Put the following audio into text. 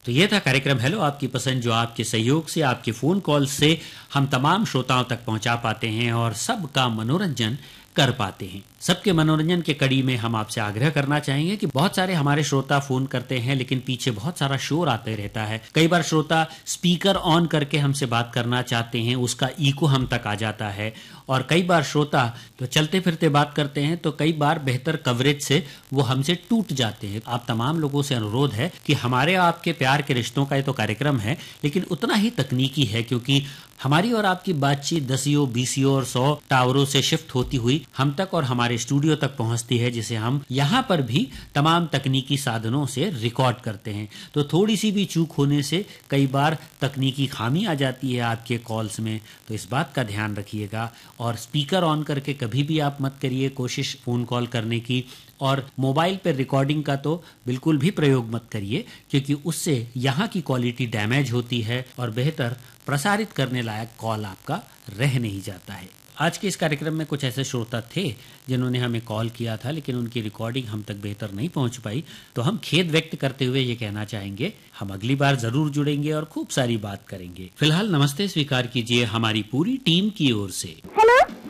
तो ये था कार्यक्रम हेलो आपकी पसंद, जो आपके सहयोग से, आपके फोन कॉल से हम तमाम श्रोताओं तक पहुंचा पाते हैं और सबका मनोरंजन कर पाते हैं। सबके मनोरंजन के कड़ी में हम आपसे आग्रह करना चाहेंगे कि बहुत सारे हमारे श्रोता फोन करते हैं लेकिन पीछे बहुत सारा शोर आते रहता है। कई बार श्रोता स्पीकर ऑन करके हमसे बात करना चाहते हैं, उसका इको हम तक आ जाता है। और कई बार श्रोता तो चलते फिरते बात करते हैं तो कई बार बेहतर कवरेज से वो हमसे टूट जाते हैं। आप तमाम लोगों से अनुरोध है कि हमारे आपके प्यार के रिश्तों का ये तो कार्यक्रम है लेकिन उतना ही तकनीकी है, क्योंकि हमारी और आपकी बातचीत 10 20 और 100 टावरों से शिफ्ट होती हुई हम तक और हमारे स्टूडियो तक पहुंचती है, जिसे हम यहाँ पर भी तमाम तकनीकी साधनों से रिकॉर्ड करते हैं। तो थोड़ी सी भी चूक होने से कई बार तकनीकी खामी आ जाती है आपके कॉल्स में, तो इस बात का ध्यान रखिएगा। और स्पीकर ऑन करके कभी भी आप मत करिए कोशिश फोन कॉल करने की, और मोबाइल पर रिकॉर्डिंग का तो बिल्कुल भी प्रयोग मत करिए, क्योंकि उससे यहाँ की क्वालिटी डैमेज होती है और बेहतर प्रसारित करने लायक कॉल आपका रह नहीं जाता है। आज के इस कार्यक्रम में कुछ ऐसे श्रोता थे जिन्होंने हमें कॉल किया था लेकिन उनकी रिकॉर्डिंग हम तक बेहतर नहीं पहुंच पाई, तो हम खेद व्यक्त करते हुए ये कहना चाहेंगे हम अगली बार जरूर जुड़ेंगे और खूब सारी बात करेंगे। फिलहाल नमस्ते स्वीकार कीजिए हमारी पूरी टीम की ओर से। हेलो।